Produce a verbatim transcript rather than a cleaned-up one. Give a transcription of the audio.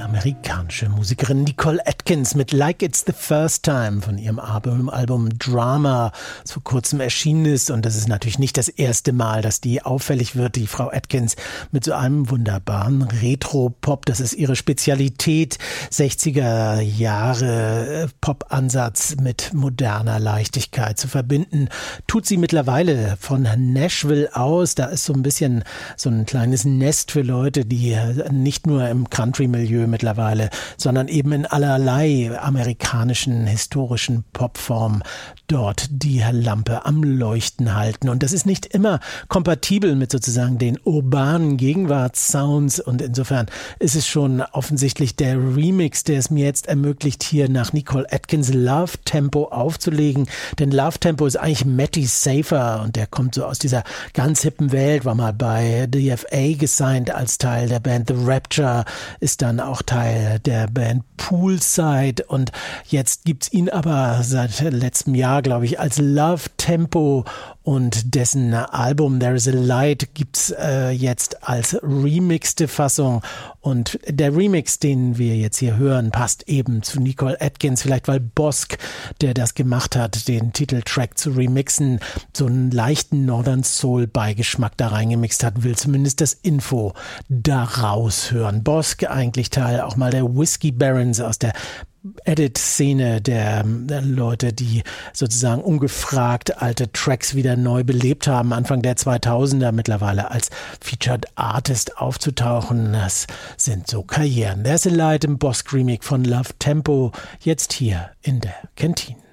amerikanische Musikerin Nicole Atkins mit Like It's the First Time von ihrem Album, Album Drama, das vor kurzem erschienen ist. Und das ist natürlich nicht das erste Mal, dass die auffällig wird, die Frau Atkins, mit so einem wunderbaren Retro-Pop. Das ist ihre Spezialität. sechziger Jahre Pop-Ansatz mit moderner Leichtigkeit zu verbinden. Tut sie mittlerweile von Nashville aus. Da ist so ein bisschen so ein kleines Nest für Leute, die nicht nur im Country-Milieu mittlerweile, sondern eben in allerlei amerikanischen historischen Popformen dort die Lampe am Leuchten halten. Und das ist nicht immer kompatibel mit sozusagen den urbanen Gegenwartssounds. Und insofern ist es schon offensichtlich der Remix, der es mir jetzt ermöglicht, hier nach Nicole Atkins Love Tempo aufzulegen. Denn Love Tempo ist eigentlich Matty Safer und der kommt so aus dieser ganz hippen Welt, war mal bei D F A gesigned als Teil der Band The Rapture, ist dann auch Teil der Band Poolside und jetzt gibt's ihn aber seit letztem Jahr, glaube ich, als Love Tempo und dessen Album There is a Light gibt's äh, jetzt als remixte Fassung und der Remix, den wir jetzt hier hören, passt eben zu Nicole Atkins, vielleicht weil Bosk, der das gemacht hat, den Titeltrack zu remixen, so einen leichten Northern Soul Beigeschmack da reingemixt hat, will zumindest das Info da raushören. Bosk, eigentlich Teil auch mal der Whiskey Barons aus der Edit-Szene der, der Leute, die sozusagen ungefragt alte Tracks wieder neu belebt haben, Anfang der zweitausender mittlerweile als Featured Artist aufzutauchen. Das sind so Karrieren. There's a Light im Bosk Remix von Love Tempo, jetzt hier in der Kantine.